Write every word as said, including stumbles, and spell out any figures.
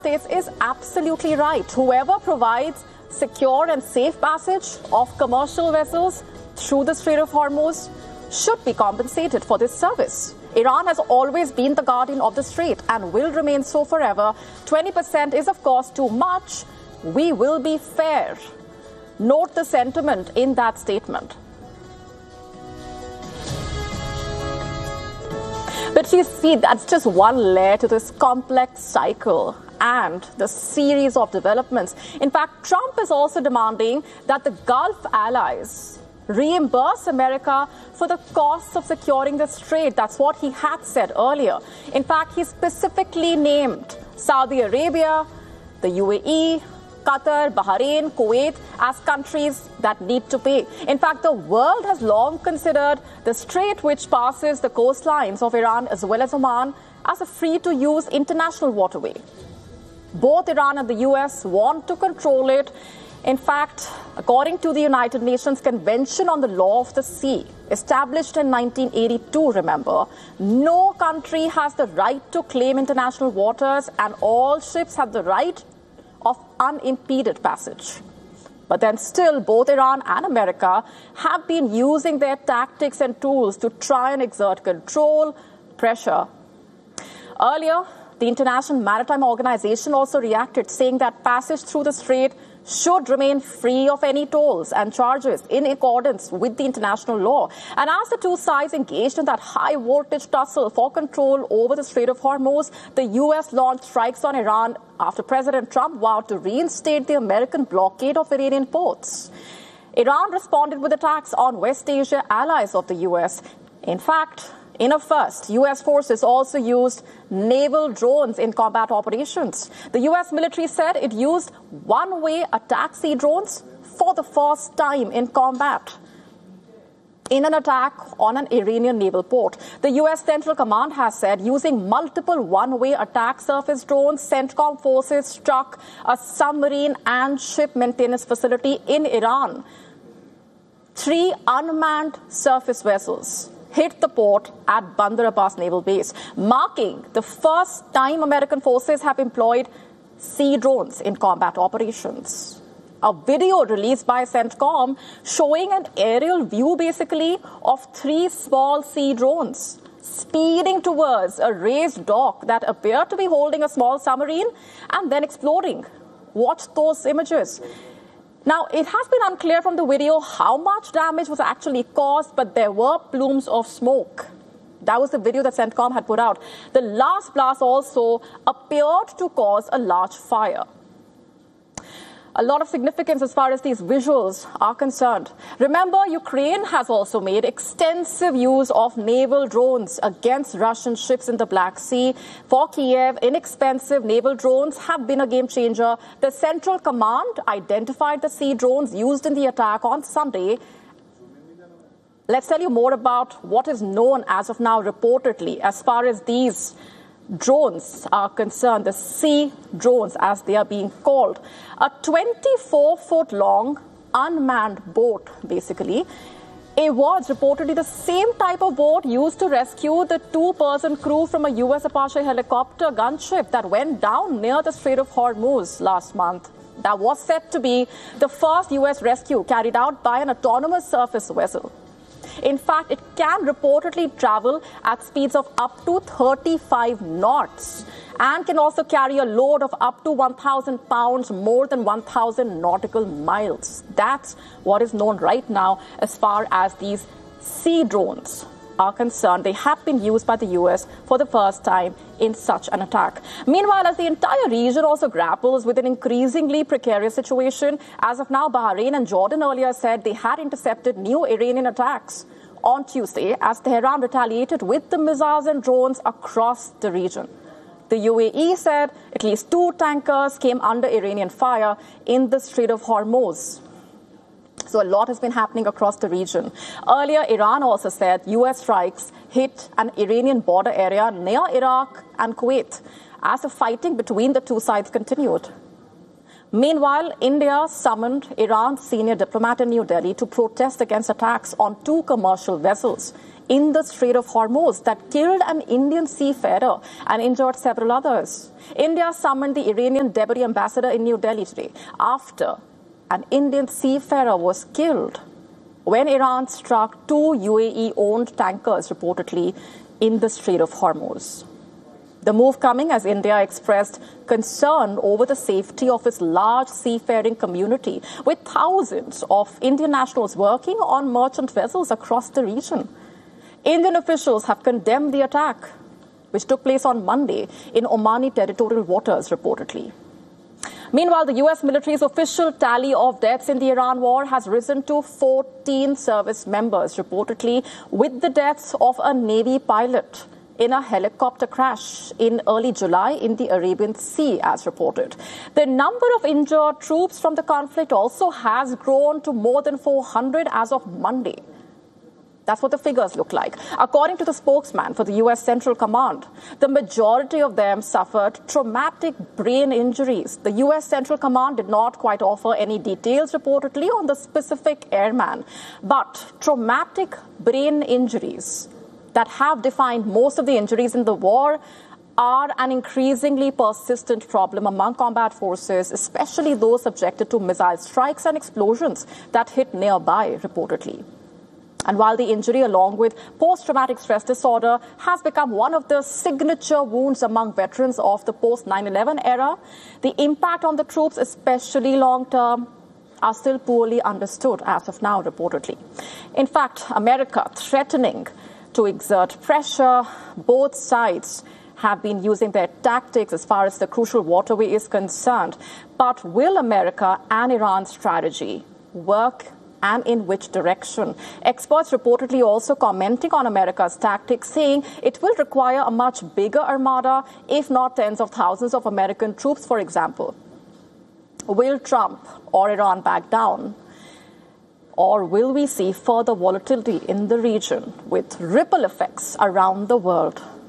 States is absolutely right. Whoever provides secure and safe passage of commercial vessels through the Strait of Hormuz should be compensated for this service. Iran has always been the guardian of the strait and will remain so forever. twenty percent is, of course, too much. We will be fair. Note the sentiment in that statement. But you see, that's just one layer to this complex cycle and the series of developments. In fact, Trump is also demanding that the Gulf allies reimburse America for the costs of securing the strait. That's what he had said earlier. In fact, he specifically named Saudi Arabia, the U A E, Qatar, Bahrain, Kuwait as countries that need to pay. In fact, the world has long considered the strait, which passes the coastlines of Iran as well as Oman, as a free-to-use international waterway. Both Iran and the U S want to control it. In fact, according to the United Nations Convention on the Law of the Sea, established in nineteen eighty-two, remember, no country has the right to claim international waters and all ships have the right of unimpeded passage. But then still, both Iran and America have been using their tactics and tools to try and exert control, pressure. Earlier, the International Maritime Organization also reacted, saying that passage through the strait should remain free of any tolls and charges in accordance with the international law. And as the two sides engaged in that high-voltage tussle for control over the Strait of Hormuz, the U S launched strikes on Iran after President Trump vowed to reinstate the American blockade of Iranian ports. Iran responded with attacks on West Asia allies of the U S. In fact, in a first, U S forces also used naval drones in combat operations. The U S military said it used one-way attack sea drones for the first time in combat in an attack on an Iranian naval port. The U S Central Command has said using multiple one-way attack surface drones, CENTCOM forces struck a submarine and ship maintenance facility in Iran. Three unmanned surface vessels hit the port at Bandar Abbas Naval Base, marking the first time American forces have employed sea drones in combat operations. A video released by CENTCOM showing an aerial view, basically, of three small sea drones speeding towards a raised dock that appeared to be holding a small submarine and then exploding. Watch those images. Now, it has been unclear from the video how much damage was actually caused, but there were plumes of smoke. That was the video that CENTCOM had put out. The last blast also appeared to cause a large fire. A lot of significance as far as these visuals are concerned. Remember, Ukraine has also made extensive use of naval drones against Russian ships in the Black Sea. For Kiev, inexpensive naval drones have been a game changer. The Central Command identified the sea drones used in the attack on Sunday. Let's tell you more about what is known as of now reportedly as far as these drones are concerned, the sea drones as they are being called. A twenty-four foot long unmanned boat, basically. It was reportedly the same type of boat used to rescue the two-person crew from a U S Apache helicopter gunship that went down near the Strait of Hormuz last month. That was said to be the first U S rescue carried out by an autonomous surface vessel. In fact, it can reportedly travel at speeds of up to thirty-five knots and can also carry a load of up to one thousand pounds, more than one thousand nautical miles. That's what is known right now as far as these sea drones are concerned. They have been used by the U S for the first time in such an attack. Meanwhile, as the entire region also grapples with an increasingly precarious situation, as of now, Bahrain and Jordan earlier said they had intercepted new Iranian attacks on Tuesday as Tehran retaliated with the missiles and drones across the region. The U A E said at least two tankers came under Iranian fire in the Strait of Hormuz. So a lot has been happening across the region. Earlier, Iran also said U S strikes hit an Iranian border area near Iraq and Kuwait as the fighting between the two sides continued. Meanwhile, India summoned Iran's senior diplomat in New Delhi to protest against attacks on two commercial vessels in the Strait of Hormuz that killed an Indian seafarer and injured several others. India summoned the Iranian deputy ambassador in New Delhi today after an Indian seafarer was killed when Iran struck two U A E-owned tankers reportedly in the Strait of Hormuz. The move coming as India expressed concern over the safety of its large seafaring community, with thousands of Indian nationals working on merchant vessels across the region. Indian officials have condemned the attack, which took place on Monday in Omani territorial waters, reportedly. Meanwhile, the U S military's official tally of deaths in the Iran war has risen to fourteen service members, reportedly, with the deaths of a Navy pilot in a helicopter crash in early July in the Arabian Sea, as reported. The number of injured troops from the conflict also has grown to more than four hundred as of Monday. That's what the figures look like. According to the spokesman for the U S Central Command, the majority of them suffered traumatic brain injuries. The U S Central Command did not quite offer any details reportedly on the specific airman, but traumatic brain injuries that have defined most of the injuries in the war are an increasingly persistent problem among combat forces, especially those subjected to missile strikes and explosions that hit nearby, reportedly. And while the injury, along with post-traumatic stress disorder, has become one of the signature wounds among veterans of the post nine eleven era, the impact on the troops, especially long-term, are still poorly understood as of now, reportedly. In fact, America threatening to exert pressure, both sides have been using their tactics as far as the crucial waterway is concerned. But will America and Iran's strategy work, and in which direction? Experts reportedly also commenting on America's tactics, saying it will require a much bigger armada, if not tens of thousands of American troops, for example. Will Trump or Iran back down? Or will we see further volatility in the region with ripple effects around the world?